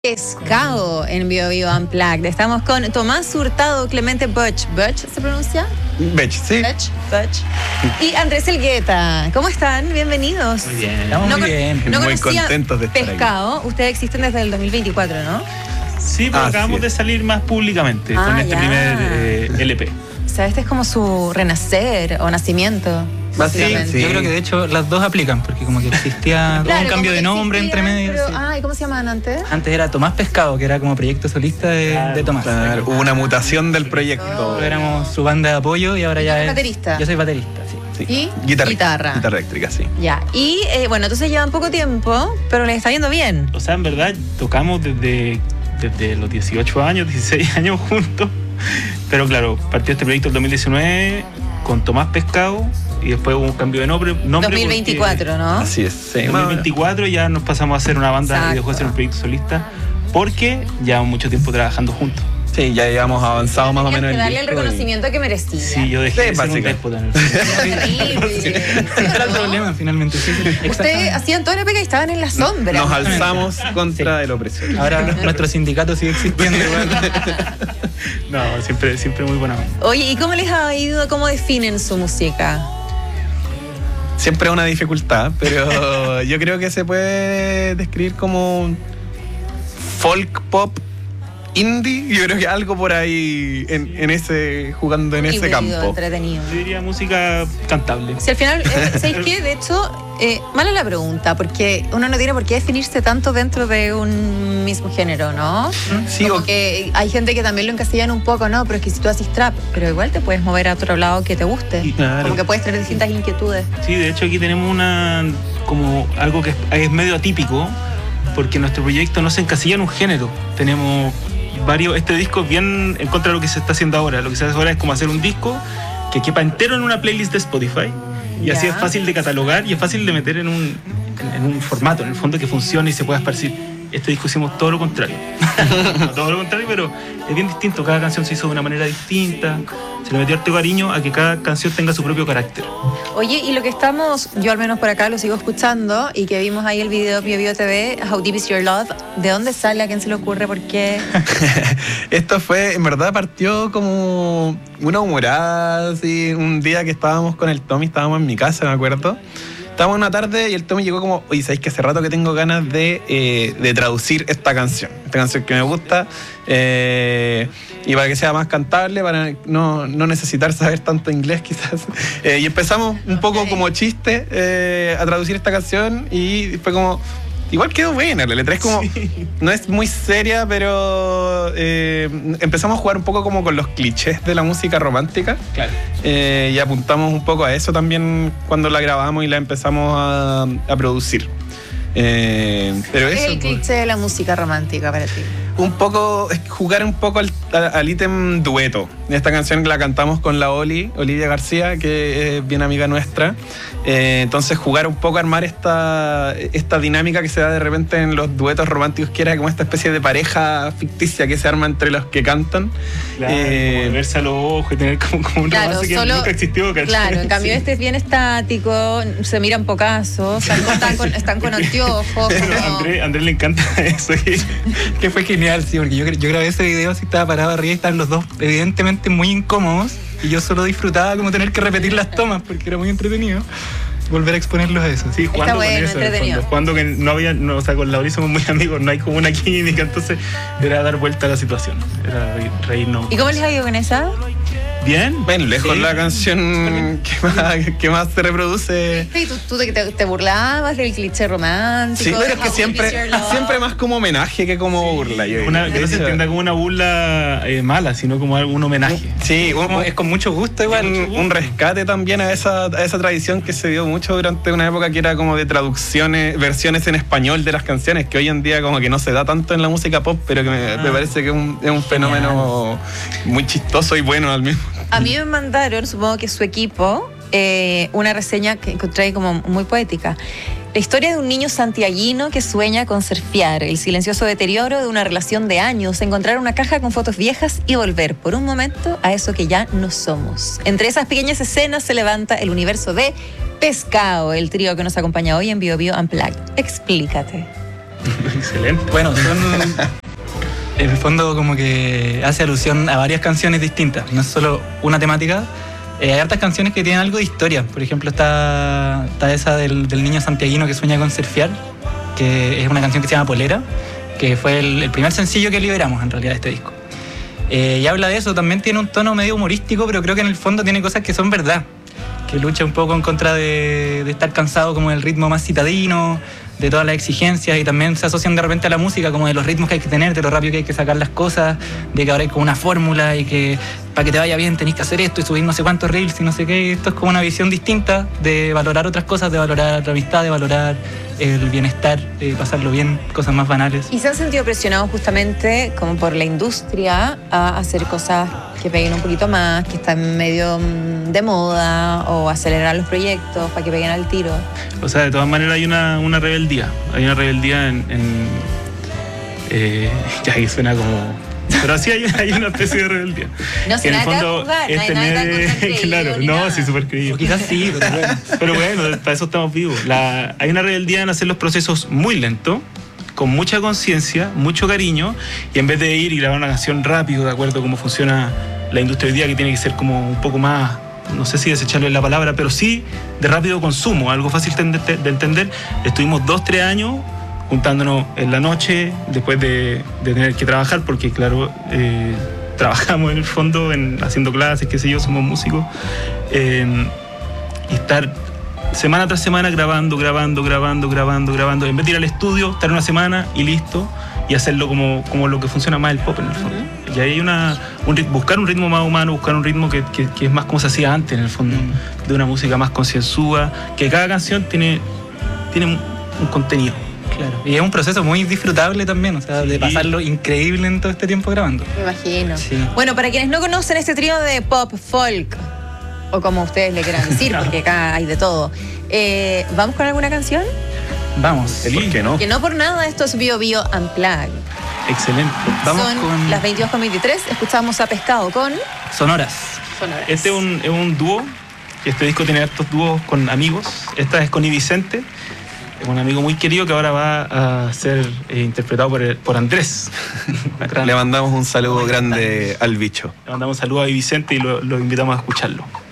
Pescado en Bio Bio Unplugged. Estamos con Tomás Hurtado, Clemente Butch. ¿Butch se pronuncia? Butch, sí. Butch. Y Andrés Elgueta. ¿Cómo están? Bienvenidos. Muy bien. Estamos muy bien. No muy conocía contentos de estar Pescado. aquí. Ustedes existen desde el 2024, ¿no? Sí, pero acabamos de salir más públicamente con este primer LP. O sea, este es como su renacer o nacimiento. Básicamente. Sí. Yo creo que de hecho las dos aplican, porque como que existía Claro, un cambio de nombre entre medio. Pero, Sí. ¿y cómo se llamaban antes? Antes era Tomás Pescado, que era como proyecto solista de Tomás. Claro, hubo una mutación del proyecto. Nosotros éramos su banda de apoyo y ahora ya es... baterista? Yo soy baterista, sí. ¿Y? Guitarra eléctrica, sí. Ya. Y bueno, entonces llevan poco tiempo, pero les está yendo bien. O sea, en verdad, tocamos desde los 18 años, 16 años juntos. Pero claro, partió este proyecto el 2019 con Tomás Pescado y después hubo un cambio de nombre 2024, ¿no? Así es, sí. En 2024 ya nos pasamos a hacer una banda. Exacto. Y dejó de ser un proyecto solista porque llevamos mucho tiempo trabajando juntos. Sí, ya llevamos avanzado más o menos Tenías que darle el disco y- reconocimiento que merecía. Sí, yo dejé de ser un déspota en el fondo. Terrible. Ese era el problema finalmente. Sí, Ustedes hacían toda la pega y estaban en la sombra. Nos alzamos contra el opresor. Ahora nuestro sindicato sigue existiendo igual. No, siempre muy buena banda. Oye, ¿y cómo les ha ido? ¿Cómo definen su música? Siempre es una dificultad, pero yo creo que se puede describir como folk pop indie. Yo creo que algo por ahí jugando en ese Híbrido, campo. entretenido. Yo diría música cantable. Si al final, ¿sabéis qué? De hecho, mala la pregunta, porque uno no tiene por qué definirse tanto dentro de un mismo género, ¿no? Sí, Como que hay gente que también lo encasillan un poco, ¿no? Pero es que si tú haces trap, pero igual te puedes mover a otro lado que te guste. Claro. Como que puedes tener distintas inquietudes. Sí, de hecho aquí tenemos como algo que es medio atípico, porque nuestro proyecto no se encasilla en un género. Tenemos este disco es bien en contra de lo que se está haciendo ahora. Lo que se hace ahora es como hacer un disco que quepa entero en una playlist de Spotify. Y así Ya. es fácil de catalogar y es fácil de meter en un formato, en el fondo, que funcione y se pueda esparcir. Este disco hicimos todo lo contrario. No todo lo contrario, pero es bien distinto. Cada canción se hizo de una manera distinta. Se le metió harto cariño a que cada canción tenga su propio carácter. Oye, y lo que estamos, yo al menos por acá lo sigo escuchando, y que vimos ahí el video Bio Bio TV, How Deep Is Your Love, ¿de dónde sale? ¿A quién se le ocurre? ¿Por qué? Esto fue, en verdad, partió como una humorada, así, un día que estábamos con el Tommy, estábamos en mi casa, me acuerdo. Estábamos una tarde y el Tommy llegó como, oye, ¿sabéis que hace rato que tengo ganas de traducir esta canción que me gusta, y para que sea más cantable, para no necesitar saber tanto inglés quizás? Y empezamos un poco como chiste a traducir esta canción y fue como... Igual quedó buena, la letra es como... Sí. No es muy seria, pero empezamos a jugar un poco como con los clichés de la música romántica. Claro. Y apuntamos un poco a eso también cuando la grabamos y la empezamos a producir. Pero ¿Qué es eso, el cliché de la música romántica para ti? un poco, jugar un poco al ítem dueto. Esta canción la cantamos con la Olivia García, que es bien amiga nuestra. Entonces jugar un poco a armar esta dinámica que se da de repente en los duetos románticos, que era como esta especie de pareja ficticia que se arma entre los que cantan. Claro, como verse a los ojos y tener como un Claro, romance que solo- nunca existió, ¿cachai? Claro, en cambio Sí. este es bien estático, se miran pocazos, están con anteojos. Pero a como- Andrés le encanta eso. Que fue genial, sí, porque yo grabé ese video, así estaba parado arriba y estaban los dos evidentemente muy incómodos y yo solo disfrutaba como tener que repetir las tomas porque era muy entretenido volver a exponerlos a eso. Sí, jugando bueno, con eso, en el entretenido. fondo. Jugando que no había, no, o sea, con Lauri somos muy amigos, no hay como una química, entonces era dar vuelta a la situación, era reírnos. ¿Y cómo les ha ido con esa? ¿Bien? Ven, lejos Sí. la canción que más se reproduce. Sí, tú te burlabas del cliché romántico. Sí, pero es de que How Deep Is Your Love. siempre más como homenaje que como burla. yo Que no creo. se entienda como una burla mala, sino como un homenaje. Sí, Es con mucho gusto igual. un rescate también a esa tradición que se dio mucho durante una época, que era como de traducciones, versiones en español de las canciones, que hoy en día como que no se da tanto en la música pop, pero que me parece que es un fenómeno muy chistoso y bueno al mismo tiempo. A mí me mandaron, supongo que su equipo, una reseña que encontré ahí como muy poética. La historia de un niño santiaguino que sueña con surfear, el silencioso deterioro de una relación de años, encontrar una caja con fotos viejas y volver por un momento a eso que ya no somos. Entre esas pequeñas escenas se levanta el universo de Pescado, el trío que nos acompaña hoy en Bio Bio Unplugged. Explícate. Excelente. Bueno, en el fondo como que hace alusión a varias canciones distintas, no es solo una temática. Hay hartas canciones que tienen algo de historia. Por ejemplo, está esa del niño santiaguino que sueña con surfear, que es una canción que se llama Polera, que fue el primer sencillo que liberamos en realidad de este disco. Y habla de eso, también tiene un tono medio humorístico, pero creo que en el fondo tiene cosas que son verdad, que lucha un poco en contra de estar cansado como del ritmo más citadino, de todas las exigencias, y también se asocian de repente a la música, como de los ritmos que hay que tener, de lo rápido que hay que sacar las cosas, de que ahora hay como una fórmula y que para que te vaya bien tenés que hacer esto y subir no sé cuántos reels y no sé qué. Esto es como una visión distinta de valorar otras cosas, de valorar la amistad, de valorar el bienestar, de pasarlo bien, cosas más banales. ¿Y se han sentido presionados justamente como por la industria a hacer cosas que peguen un poquito más, que están medio de moda, o acelerar los proyectos para que peguen al tiro? O sea, de todas maneras hay una rebeldía. Hay una rebeldía ya que suena como... Pero sí hay una especie de rebeldía. No sé, nada te va a jugar, nada te claro, no, sí, súper creíble. O quizás sí, pero bueno. Pero bueno, para eso estamos vivos. Hay una rebeldía en hacer los procesos muy lentos, con mucha conciencia, mucho cariño, y en vez de ir y grabar una canción rápido, de acuerdo a cómo funciona la industria hoy día, que tiene que ser como un poco más, no sé si desecharle la palabra, pero sí de rápido consumo, algo fácil de entender. Estuvimos 2-3 años juntándonos en la noche después de tener que trabajar, porque claro, trabajamos en el fondo haciendo clases, qué sé yo, somos músicos, y estar semana tras semana grabando, en vez de ir al estudio, estar una semana y listo, y hacerlo como lo que funciona más el pop en el fondo. Y ahí hay buscar un ritmo más humano, buscar un ritmo que es más como se hacía antes en el fondo, de una música más concienzuda, que cada canción tiene un contenido. Claro. Y es un proceso muy disfrutable también, o sea, de pasarlo increíble en todo este tiempo grabando. Me imagino. Sí. Bueno, para quienes no conocen este trío de pop, folk, o como ustedes le quieran decir, porque acá hay de todo, ¿vamos con alguna canción? Vamos. ¿Por qué no? Que no por nada esto es Bio Bio Unplugged. Excelente. Vamos Son con las 22:23, escuchamos a Pescado con Sonoras. Sonoras. Este es un dúo. Este disco tiene hartos dúos con amigos. Esta es con Vicente, un amigo muy querido que ahora va a ser interpretado por Andrés. Le mandamos un saludo grande al bicho. Le mandamos un saludo a Vicente y lo invitamos a escucharlo.